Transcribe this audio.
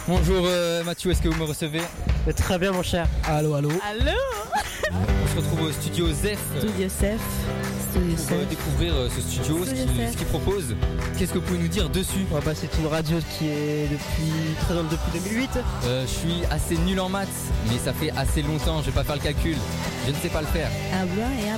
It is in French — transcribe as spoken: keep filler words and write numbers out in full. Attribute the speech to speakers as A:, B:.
A: Bonjour euh, Mathieu, est-ce que vous me recevez?
B: Très bien mon cher.
A: Allô, allô.
C: Allô.
A: On se retrouve au studio Zef
C: Studio Sef. Studio
A: pour euh,
C: Sef.
A: découvrir euh, ce studio, ce
C: Studio
A: qu'il
C: Zef.
A: ce qu'il propose. Qu'est-ce que vous pouvez nous dire dessus?
B: Ouais, bah, c'est une radio qui est depuis présente depuis deux mille huit.
A: euh, Je suis assez nul en maths, mais ça fait assez longtemps, je vais pas faire le calcul. Je ne sais pas le faire.
C: Habla et